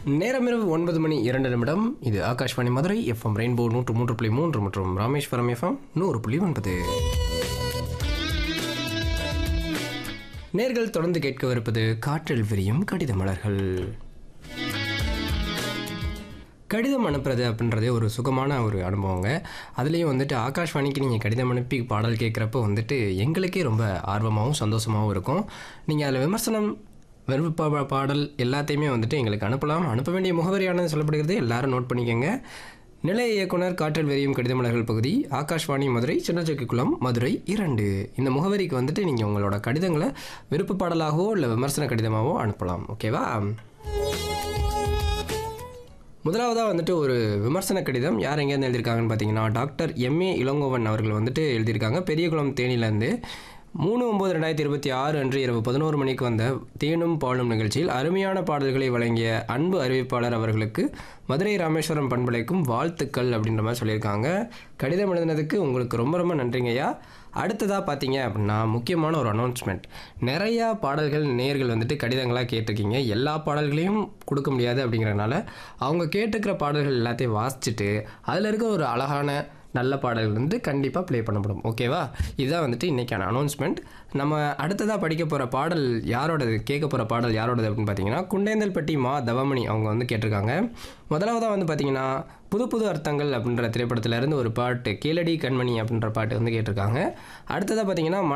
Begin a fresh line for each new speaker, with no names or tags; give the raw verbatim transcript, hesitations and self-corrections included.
நேரம் இரவு ஒன்பது மணி இரண்டு நிமிடம். இது ஆகாஷ்வாணி மதுரை எஃப்எம் ரெயின்போ நூற்று மூன்று புள்ளி மூன்று மற்றும் ராமேஸ்வரம் எஃப்எம் நூறு புள்ளி ஒன்பது. நேர்கள் தொடர்ந்து கேட்கவிருப்பது காற்றில் விரியும் கடித மலர்கள். கடிதம் அனுப்புறது அப்படின்றதே ஒரு சுகமான ஒரு அனுபவங்க. அதுலேயும் வந்துட்டு ஆகாஷ்வாணிக்கு நீங்கள் கடிதம் அனுப்பி பாடல் கேட்குறப்போ வந்துட்டு எங்களுக்கே ரொம்ப ஆர்வமாகவும் சந்தோஷமாகவும் இருக்கும். நீங்கள் அதில் விமர்சனம் விருப்ப பாடல் எல்லாத்தையுமே வந்துட்டு எங்களுக்கு அனுப்பலாம். அனுப்ப வேண்டிய முகவரியானது சொல்லப்படுகிறது, எல்லாரும் நோட் பண்ணிக்கோங்க. நிலைய இயக்குனர் காற்றில் விரியும் கடிதமலர்கள் பகுதி, ஆகாஷ்வாணி மதுரை, சின்னச்சக்கிக்குளம், மதுரை இரண்டு. இந்த முகவரிக்கு வந்துட்டு நீங்கள் உங்களோட கடிதங்களை விருப்ப பாடலாகவோ இல்லை விமர்சன கடிதமாகவோ அனுப்பலாம். ஓகேவா? முதலாவதாக வந்துட்டு ஒரு விமர்சன கடிதம் யார் எங்கேருந்து எழுதியிருக்காங்கன்னு பார்த்தீங்கன்னா, டாக்டர் எம்ஏ இளங்கோவன் அவர்கள் வந்துட்டு எழுதியிருக்காங்க. பெரியகுளம் தேனியிலேருந்து மூணு ஒம்பது ரெண்டாயிரத்தி இருபத்தி ஆறு அன்று இரவு பதினோரு மணிக்கு வந்த தேனும் பாலும் நிகழ்ச்சியில் அருமையான பாடல்களை வழங்கிய அன்பு அறிவிப்பாளர் அவர்களுக்கு மதுரை ராமேஸ்வரம் பண்பலைக்கும் வாழ்த்துக்கள் அப்படின்ற மாதிரி சொல்லியிருக்காங்க. கடிதம் எழுதினதுக்கு உங்களுக்கு ரொம்ப ரொம்ப நன்றிங்கய்யா. அடுத்ததாக பார்த்தீங்க அப்படின்னா முக்கியமான ஒரு அனௌன்ஸ்மெண்ட். நிறையா பாடல்கள் நேயர்கள் வந்துட்டு கடிதங்களாக கேட்டிருக்கீங்க. எல்லா பாடல்களையும் கொடுக்க முடியாது அப்படிங்கிறதுனால அவங்க கேட்டுக்கிற பாடல்கள் எல்லாத்தையும் வாசிச்சுட்டு அதில் இருக்க ஒரு அழகான நல்ல பாடல்கள் வந்து கண்டிப்பாக ப்ளே பண்ணப்படும். ஓகேவா? இதுதான் வந்துட்டு இன்றைக்கான அனௌன்ஸ்மெண்ட். நம்ம அடுத்ததாக படிக்க போகிற பாடல் யாரோடது, கேட்க போகிற பாடல் யாரோடது அப்படின்னு பார்த்தீங்கன்னா, குண்டேந்தல்பட்டி மா தவமணி அவங்க வந்து கேட்டிருக்காங்க. முதலாவதாக வந்து பார்த்தீங்கன்னா, புது புது அர்த்தங்கள் அப்படின்ற திரைப்படத்திலேருந்து ஒரு பாட்டு, கேளடி கண்மணி அப்படின்ற பாட்டு வந்து கேட்டிருக்காங்க. அடுத்ததாக பார்த்தீங்கன்னா